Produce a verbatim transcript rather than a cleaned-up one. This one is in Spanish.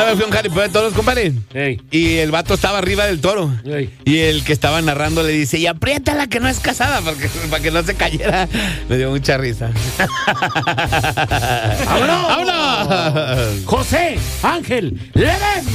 Una vez fui a un jaripeo de toros, compadre. Ey. Y el vato estaba arriba del toro. Ey. Y el que estaba narrando le dice, y apriétala que no es casada, porque, para que no se cayera. Me dio mucha risa. ¡Vámonos! ¡Vámonos! José Ángel Ledesma.